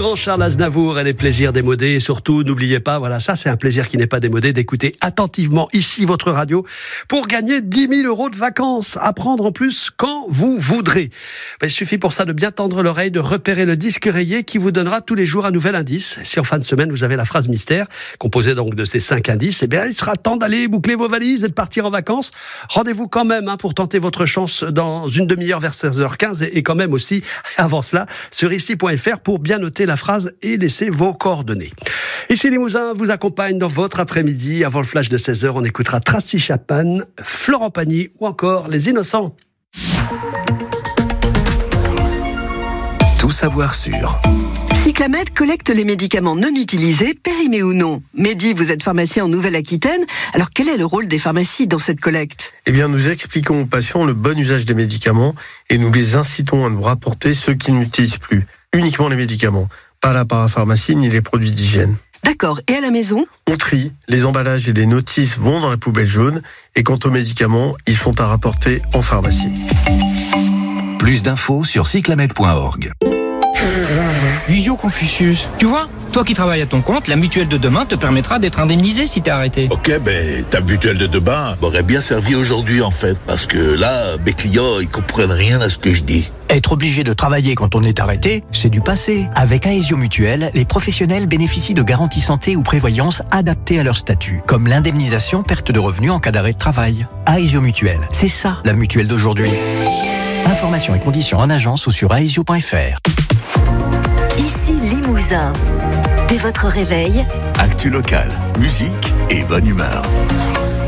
grand Charles Aznavour et les plaisirs démodés. Et surtout, n'oubliez pas, voilà, ça c'est un plaisir qui n'est pas démodé, d'écouter attentivement ici votre radio pour gagner 10 000 € de vacances. À prendre en plus quand vous voudrez. Il suffit pour ça de bien tendre l'oreille, de repérer le disque rayé qui vous donnera tous les jours un nouvel indice. Si en fin de semaine vous avez la phrase mystère, composée donc de ces 5 indices, eh bien il sera temps d'aller boucler vos valises et de partir en vacances. Rendez-vous quand même pour tenter votre chance dans une demi-heure vers 16h15 et quand même aussi avant cela sur ici.fr pour bien noter la phrase et laisser vos coordonnées. Ici Limousin vous accompagne dans votre après-midi. Avant le flash de 16h, on écoutera Tracy Chapman, Florent Pagny ou encore Les Innocents. Tout savoir sur Cyclamed collecte les médicaments non utilisés, périmés ou non. Mehdi, vous êtes pharmacien en Nouvelle-Aquitaine. Alors quel est le rôle des pharmacies dans cette collecte ? Eh bien, nous expliquons aux patients le bon usage des médicaments et nous les incitons à nous rapporter ceux qui n'utilisent plus. Uniquement les médicaments, pas la parapharmacie ni les produits d'hygiène. D'accord, et à la maison ? On trie, les emballages et les notices vont dans la poubelle jaune et quant aux médicaments, ils sont à rapporter en pharmacie. Plus d'infos sur cyclamed.org. Visio Confucius. Tu vois, toi qui travailles à ton compte, la mutuelle de demain te permettra d'être indemnisé si t'es arrêté. Ok, ta mutuelle de demain m'aurait bien servi aujourd'hui en fait, parce que là, mes clients, ils comprennent rien à ce que je dis. Être obligé de travailler quand on est arrêté, c'est du passé. Avec Aesio Mutuelle, les professionnels bénéficient de garanties santé ou prévoyance adaptées à leur statut, comme l'indemnisation perte de revenus en cas d'arrêt de travail. Aesio Mutuelle, c'est ça la mutuelle d'aujourd'hui. Informations et conditions en agence ou sur aesio.fr. Ici Limousin. Dès votre réveil, Actu local, musique et bonne humeur.